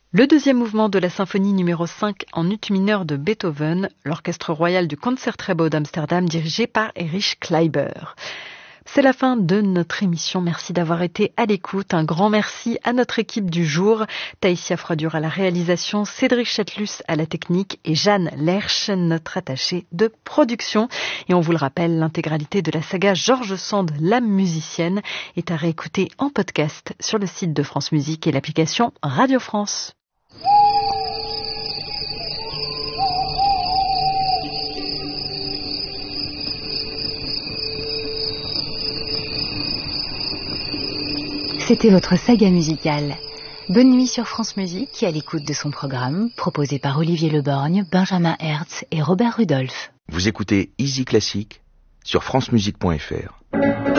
Le deuxième mouvement de la symphonie numéro 5 en ut mineur de Beethoven, l'orchestre royal du Concertgebouw d'Amsterdam dirigé par Erich Kleiber. C'est la fin de notre émission. Merci d'avoir été à l'écoute. Un grand merci à notre équipe du jour. Taïsia Froidur à la réalisation, Cédric Chatelus à la technique et Jeanne Lerche, notre attachée de production. Et on vous le rappelle, l'intégralité de la saga George Sand, l'âme musicienne, est à réécouter en podcast sur le site de France Musique et l'application Radio France. C'était votre saga musicale. Bonne nuit sur France Musique et à l'écoute de son programme, proposé par Olivier Leborgne, Benjamin Hertz et Robert Rudolph. Vous écoutez Easy Classique sur francemusique.fr.